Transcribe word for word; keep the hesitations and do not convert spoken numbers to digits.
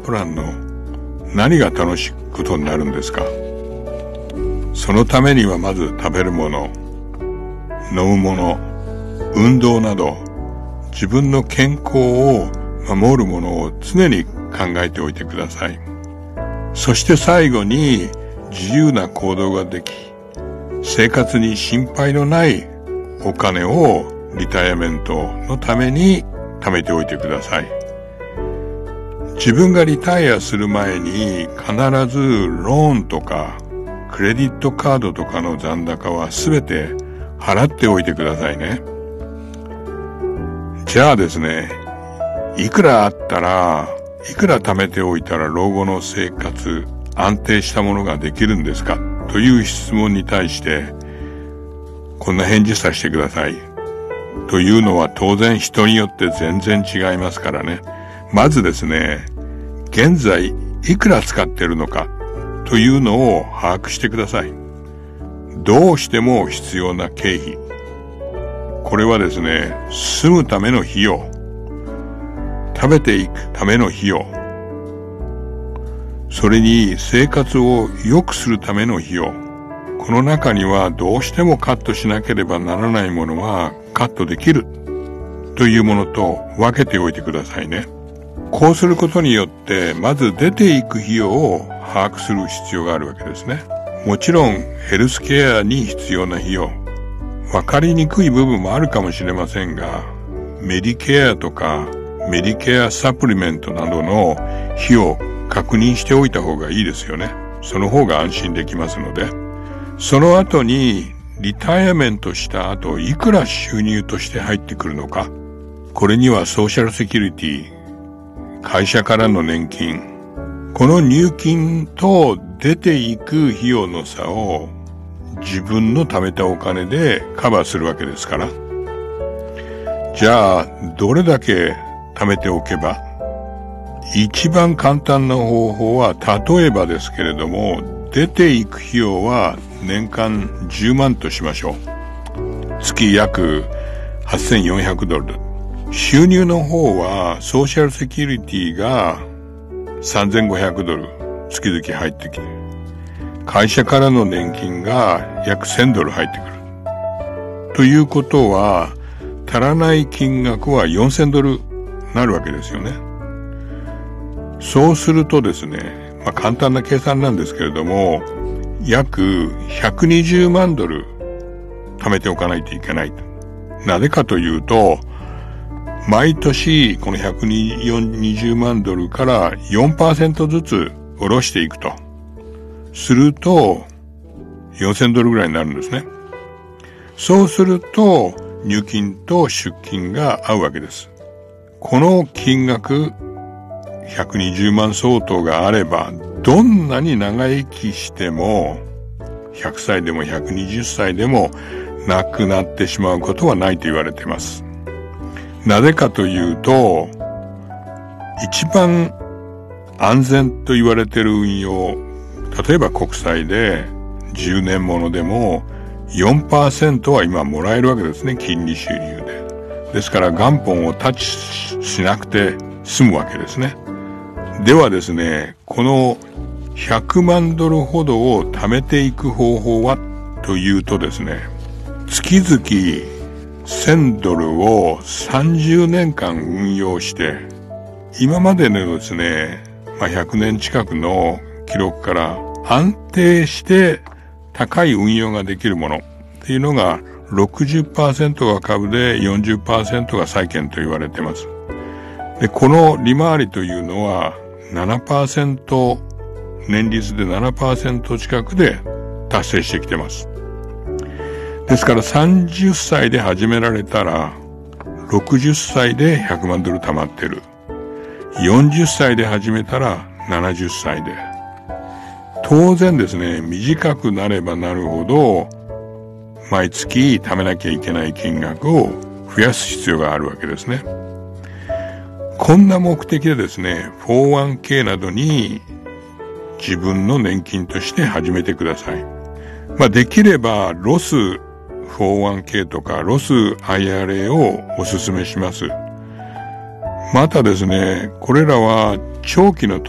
プランの何が楽しいことになるんですか？そのためにはまず食べるもの、飲むもの、運動など自分の健康を守るものを常に考えておいてください。そして最後に自由な行動ができ、生活に心配のないお金をリタイアメントのために貯めておいてください。自分がリタイアする前に必ずローンとかクレディットカードとかの残高はすべて払っておいてくださいね。じゃあですね、いくらあったら、いくら貯めておいたら老後の生活安定したものができるんですかという質問に対してこんな返事させてくださいというのは当然人によって全然違いますからね。まずですね、現在いくら使ってるのかというのを把握してください。どうしても必要な経費、これはですね、住むための費用、食べていくための費用、それに生活を良くするための費用、この中にはどうしてもカットしなければならないものはカットできるというものと分けておいてくださいね。こうすることによってまず出ていく費用を把握する必要があるわけですね。もちろんヘルスケアに必要な費用、分かりにくい部分もあるかもしれませんが、メディケアとかメディケアサプリメントなどの費用を確認しておいた方がいいですよね。その方が安心できますので。その後にリタイアメントした後いくら収入として入ってくるのか、これにはソーシャルセキュリティ、会社からの年金、この入金と出ていく費用の差を自分の貯めたお金でカバーするわけですから。じゃあどれだけ貯めておけば、一番簡単な方法は、例えばですけれども、出ていく費用は年間じゅうまんとしましょう。月約はっせんよんひゃくドル。収入の方はソーシャルセキュリティがさんぜんごひゃくドル月々入ってきて、会社からの年金が約せんドル入ってくる。ということは、足らない金額はよんせんドルなるわけですよね。そうするとですね、まあ簡単な計算なんですけれども、約ひゃくにじゅうまんドル貯めておかないといけない。なぜかというと、毎年このひゃくにじゅうまんドルから よんパーセント ずつ下ろしていくと。すると、よんせんドルぐらいになるんですね。そうすると、入金と出金が合うわけです。この金額、ひゃくにじゅうまん相当があれば、どんなに長生きしても、ひゃくさいでもひゃくにじゅっさいでも亡くなってしまうことはないと言われています。なぜかというと、一番安全と言われている運用、例えば国債でじゅうねんものでも よんパーセント は今もらえるわけですね、金利収入で。ですから元本をタッチしなくて済むわけですね。ではですね、このひゃくまんドルほどを貯めていく方法はというとですね、月々せんドルをさんじゅうねんかん運用して、今までのですね、まあ、ひゃくねん近くの記録から安定して高い運用ができるものっていうのが ろくじゅっパーセント が株で よんじゅっパーセント が債券と言われています。で、この利回りというのはななパーセント、年率で ななパーセント 近くで達成してきてます。ですからさんじゅっさいで始められたらろくじゅっさいでひゃくまんドル貯まってる。よんじゅっさいで始めたらななじゅっさいで。当然ですね、短くなればなるほど毎月貯めなきゃいけない金額を増やす必要があるわけですね。こんな目的でですね、フォーワンケー などに自分の年金として始めてください。まあできればロス フォーワンケー とかロス アイアールエー をお勧めします。またですね、これらは長期の